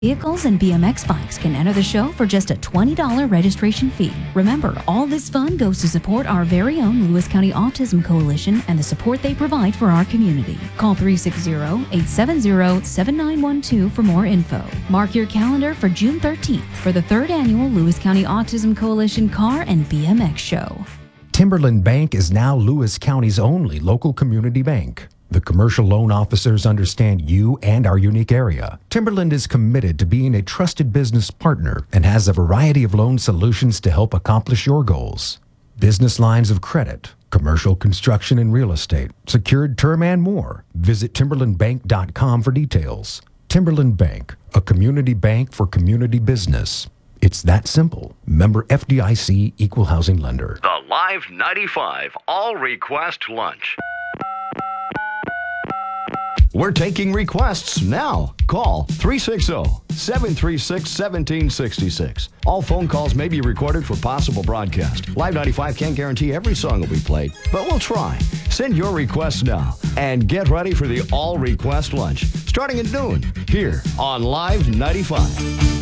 Vehicles and BMX bikes can enter the show for just a $20 registration fee. Remember, all this fun goes to support our very own Lewis County Autism Coalition and the support they provide for our community. Call 360-870-7912 for more info. Mark your calendar for June 13th for the 3rd annual Lewis County Autism Coalition Car and BMX Show. Timberland Bank is now Lewis County's only local community bank. The commercial loan officers understand you and our unique area. Timberland is committed to being a trusted business partner and has a variety of loan solutions to help accomplish your goals. Business lines of credit, commercial construction and real estate, secured term and more. Visit timberlandbank.com for details. Timberland Bank, a community bank for community business. It's that simple. Member FDIC, Equal Housing Lender. The Live 95 All Request Lunch. We're taking requests now. Call 360-736-1766. All phone calls may be recorded for possible broadcast. Live 95 can't guarantee every song will be played, but we'll try. Send your requests now and get ready for the All Request Lunch starting at noon here on Live 95.